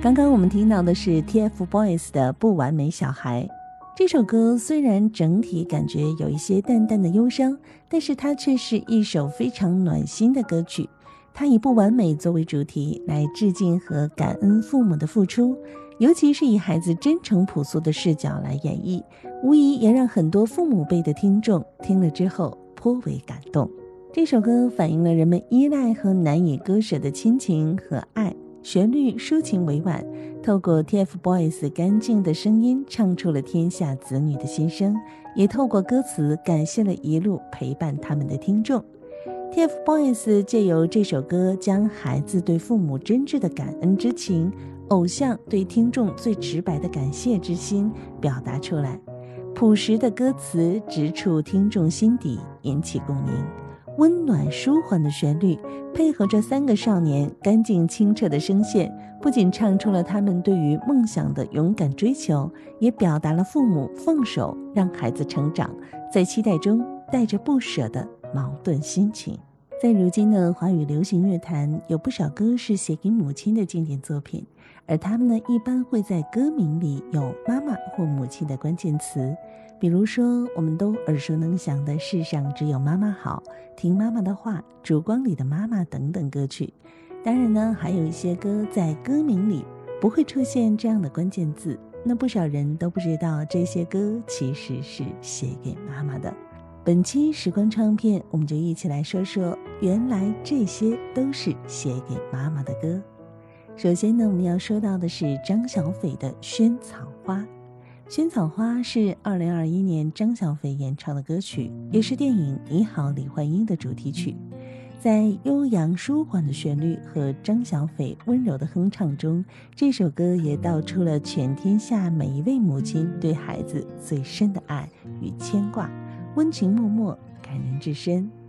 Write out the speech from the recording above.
刚刚我们听到的是 TFBOYS 的不完美小孩。这首歌虽然整体感觉有一些淡淡的忧伤，但是它却是一首非常暖心的歌曲。它以不完美作为主题，来致敬和感恩父母的付出，尤其是以孩子真诚朴素的视角来演绎，无疑也让很多父母辈的听众听了之后颇为感动。这首歌反映了人们依赖和难以割舍的亲情和爱，旋律抒情委婉，透过 TFBOYS 干净的声音唱出了天下子女的心声，也透过歌词感谢了一路陪伴他们的听众。TFBOYS 借由这首歌将孩子对父母真挚的感恩之情，偶像对听众最直白的感谢之心表达出来，朴实的歌词直触听众心底，引起共鸣。温暖舒缓的旋律配合着三个少年干净清澈的声线，不仅唱出了他们对于梦想的勇敢追求，也表达了父母放手让孩子成长，在期待中带着不舍的矛盾心情。在如今的华语流行乐坛，有不少歌是写给母亲的经典作品，而他们呢，一般会在歌名里有妈妈或母亲的关键词，比如说我们都耳熟能详的世上只有妈妈好、听妈妈的话、烛光里的妈妈等等歌曲。当然呢，还有一些歌在歌名里不会出现这样的关键字，那不少人都不知道这些歌其实是写给妈妈的。本期时光唱片，我们就一起来说说原来这些都是写给妈妈的歌。首先呢，我们要说到的是张小斐的《萱草花》。《萱草花》是2021年张小斐演唱的歌曲，也是电影《你好，李焕英》的主题曲。在悠扬舒缓的旋律和张小斐温柔的哼唱中，这首歌也道出了全天下每一位母亲对孩子最深的爱与牵挂，温情脉脉，感人至深。